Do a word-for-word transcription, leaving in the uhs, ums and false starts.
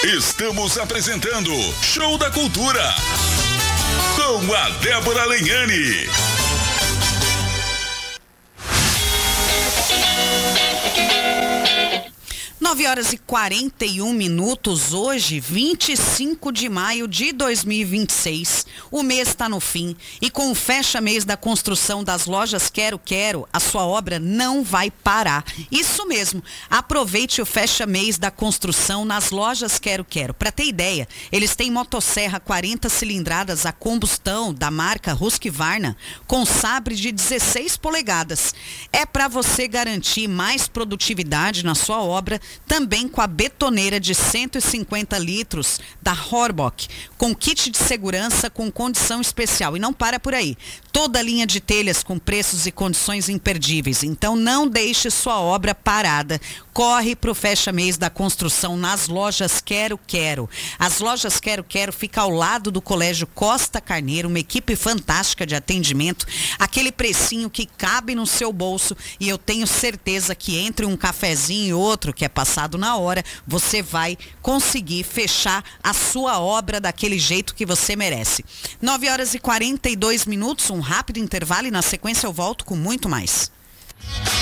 Estamos apresentando Show da Cultura com a Débora Lenhani. nove horas e quarenta e um minutos, hoje, vinte e cinco de maio de dois mil e vinte e seis. O mês está no fim e com o fecha-mês da construção das lojas Quero Quero, a sua obra não vai parar. Isso mesmo, aproveite o fecha-mês da construção nas lojas Quero Quero. Para ter ideia, eles têm motosserra quarenta cilindradas a combustão da marca Husqvarna com sabre de dezesseis polegadas. É para você garantir mais produtividade na sua obra, também com a betoneira de cento e cinquenta litros da Horbock, com kit de segurança com condição especial. E não para por aí. Toda a linha de telhas com preços e condições imperdíveis. Então não deixe sua obra parada. Corre para o fecha-mês da construção nas lojas Quero Quero. As lojas Quero Quero ficam ao lado do Colégio Costa Carneiro, uma equipe fantástica de atendimento, aquele precinho que cabe no seu bolso, e eu tenho certeza que entre um cafezinho e outro, que é passado na hora, você vai conseguir fechar a sua obra daquele jeito que você merece. nove horas e quarenta e dois minutos, um rápido intervalo e na sequência eu volto com muito mais.